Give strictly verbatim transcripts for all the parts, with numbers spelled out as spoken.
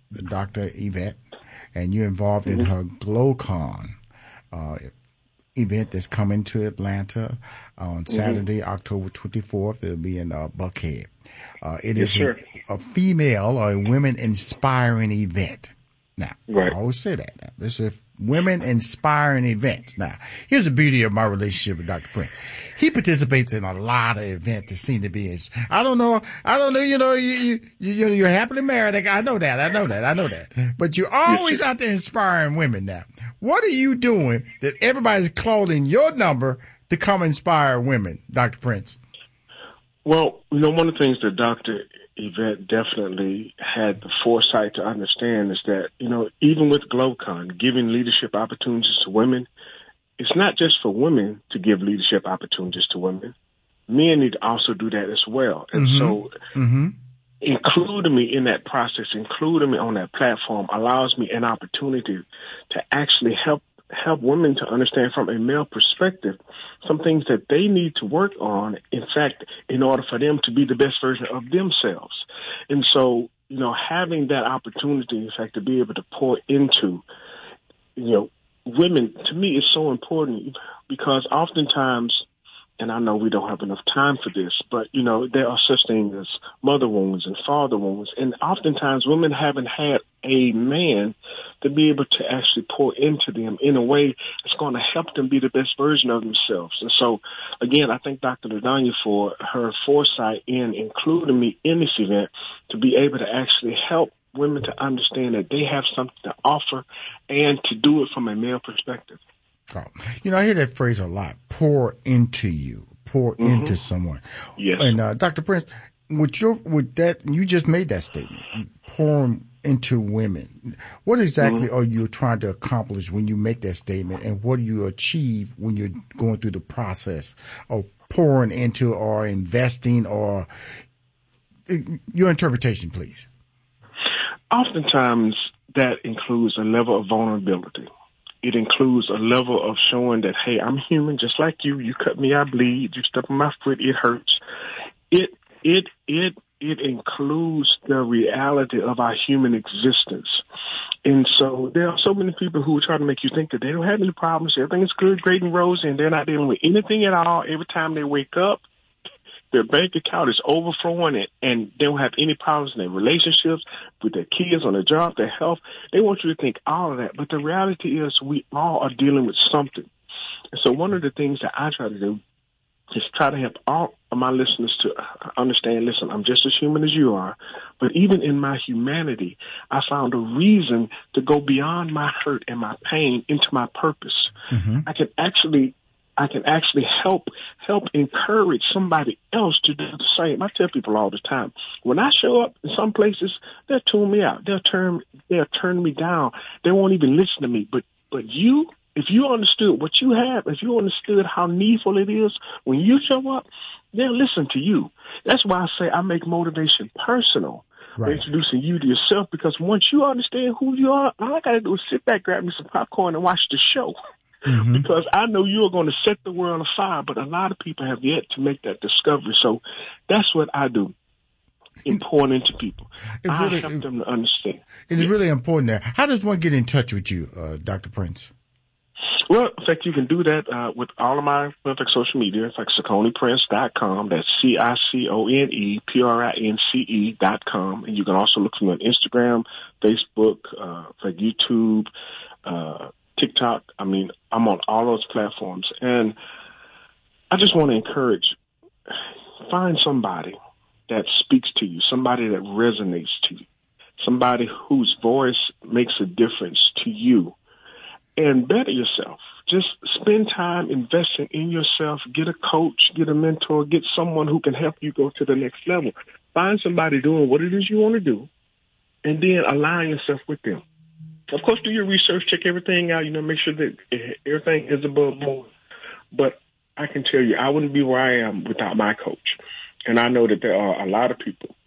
Doctor Yvette, and you're involved in Mm-hmm. her GlowCon uh, event that's coming to Atlanta on Mm-hmm. Saturday, October twenty-fourth. It'll be in uh, Buckhead. Uh, it Yes, is an, sir. a female or a women inspiring event. Now, I Right. always say that. Now, this is a women inspiring events. Now, here's the beauty of my relationship with Doctor Prince. He participates in a lot of events that seem to be. I don't know. I don't know. You know, you you you you're happily married. I know that. I know that. I know that. But you're Yes, always sir. out there inspiring women. Now, what are you doing that everybody's calling your number to come inspire women, Doctor Prince? Well, you know, one of the things that Doctor Yvette definitely had the foresight to understand is that, you know, even with GlowCon, giving leadership opportunities to women, it's not just for women to give leadership opportunities to women. Men need to also do that as well. And Mm-hmm. so Mm-hmm. including me in that process, including me on that platform allows me an opportunity to actually help help women to understand from a male perspective some things that they need to work on, in fact, in order for them to be the best version of themselves. And so, you know, having that opportunity, in fact, to be able to pour into, you know, women, to me, is so important because oftentimes, and I know we don't have enough time for this, but, you know, there are such things as mother wounds and father wounds. And oftentimes women haven't had a man to be able to actually pour into them in a way that's going to help them be the best version of themselves. And so, again, I thank Doctor LaDanya for her foresight in including me in this event to be able to actually help women to understand that they have something to offer and to do it from a male perspective. Oh, you know, I hear that phrase a lot. Pour into you, pour Mm-hmm. into someone. Yes. And uh, Doctor Prince, with your with that, you just made that statement. Pour into women. What exactly Mm-hmm. are you trying to accomplish when you make that statement, and what do you achieve when you're going through the process of pouring into or investing, or your interpretation, please? Oftentimes, that includes a level of vulnerability. It includes a level of showing that, hey, I'm human just like you. You cut me, I bleed. You step on my foot, it hurts. It it it it includes the reality of our human existence. And so there are so many people who try to make you think that they don't have any problems. Everything is good, great, and rosy, and they're not dealing with anything at all. Every time they wake up, their bank account is overflowing, and, and they don't have any problems in their relationships, with their kids, on their job, their health. They want you to think all of that. But the reality is we all are dealing with something. And so one of the things that I try to do is try to help all of my listeners to understand, listen, I'm just as human as you are, but even in my humanity, I found a reason to go beyond my hurt and my pain into my purpose. Mm-hmm. I can actually I can actually help help encourage somebody else to do the same. I tell people all the time, when I show up in some places, they'll tune me out. They'll turn they'll turn me down. They won't even listen to me. But but you, if you understood what you have, if you understood how needful it is when you show up, they'll listen to you. That's why I say I make motivation personal. By Right. introducing you to yourself, because once you understand who you are, all I got to do is sit back, grab me some popcorn, and watch the show. Mm-hmm. Because I know you are going to set the world afire, but a lot of people have yet to make that discovery. So that's what I do, important into people. It's I really, help them to understand. It is Yeah. really important there. How does one get in touch with you, uh, Doctor Prince? Well, in fact, you can do that uh, with all of my like, social media. It's like Ciccone Prince dot com. That's C I C O N E P R I N C E dot com. And you can also look for me on Instagram, Facebook, uh, like YouTube, uh, TikTok. I mean, I'm on all those platforms. And I just want to encourage, find somebody that speaks to you, somebody that resonates to you, somebody whose voice makes a difference to you, and better yourself. Just spend time investing in yourself. Get a coach, get a mentor, get someone who can help you go to the next level. Find somebody doing what it is you want to do, and then align yourself with them. Of course, do your research, check everything out, you know, make sure that everything is above board. But I can tell you, I wouldn't be where I am without my coach. And I know that there are a lot of people,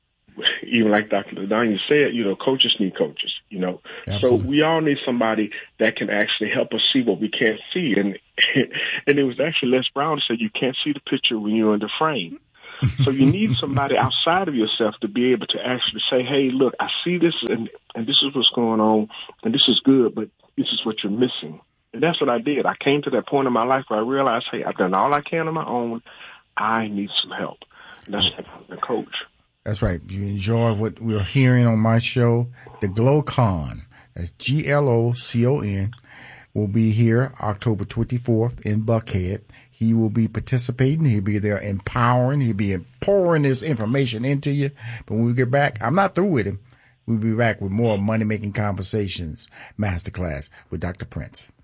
even like Doctor LaDanya said, you know, coaches need coaches, you know. Absolutely. So we all need somebody that can actually help us see what we can't see. And and it was actually Les Brown that said you can't see the picture when you're in the frame. So you need somebody outside of yourself to be able to actually say, hey, look, I see this and, and this is what's going on and this is good, but this is what you're missing. And that's what I did. I came to that point in my life where I realized, hey, I've done all I can on my own. I need some help. And that's the coach. That's right. You enjoy what we're hearing on my show, the GLOCON. That's G L O C O N. Will be here October twenty-fourth in Buckhead. He will be participating. He'll be there empowering. He'll be pouring this information into you. But when we get back, I'm not through with him. We'll be back with more Money Making Conversations Masterclass with Doctor Prince.